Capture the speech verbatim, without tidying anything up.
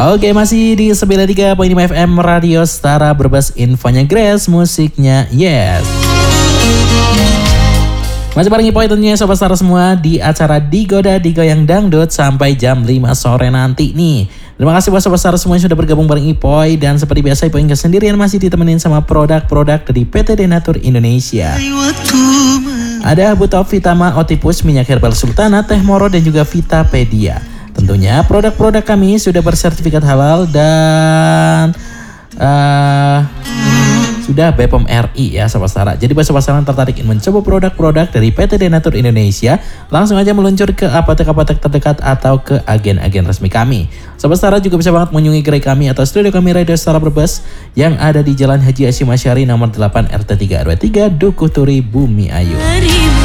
Oke, masih di sembilan puluh tiga koma lima F M Radio Setara Brebes, infonya Grace, musiknya Yes. Masih bareng Ipoi tentunya Sobat Setara semua di acara Digoda Digoyang Dangdut sampai jam lima sore nanti nih. Terima kasih buat Sobat Setara semua yang sudah bergabung bareng Ipoi. Dan seperti biasa Ipoi nggak sendirian, masih ditemenin sama produk-produk dari P T Denatur Indonesia. Ada Buto Vitama Otipus, minyak herbal Sultana, teh moro dan juga Vitapedia. Tentunya produk-produk kami sudah bersertifikat halal dan uh, sudah B P O M R I ya Sobat Setara. Jadi buat Sobat Setara yang tertarik ingin mencoba produk-produk dari P T Denatur Indonesia, langsung aja meluncur ke apotek-apotek terdekat atau ke agen-agen resmi kami. Sobat Setara juga bisa banget mengunjungi gerai kami atau studio kami Radio Setara Brebes yang ada di Jalan Haji Hasyim Asyari nomor delapan R T tiga R W tiga Dukuh Turi Bumi Ayu.